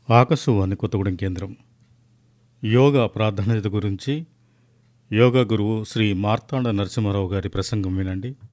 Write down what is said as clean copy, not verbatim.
ఆకాశవాణి కొత్తగూడెం కేంద్రం యోగా ప్రాధాన్యత గురించి యోగా గురువు శ్రీ మార్తాండ నరసింహారావు గారి ప్రసంగం వినండి.